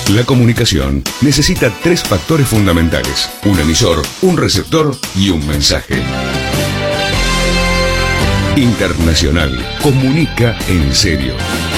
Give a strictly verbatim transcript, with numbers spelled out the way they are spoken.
La comunicación necesita tres factores fundamentales: un emisor, un receptor y un mensaje. Internacional comunica en serio.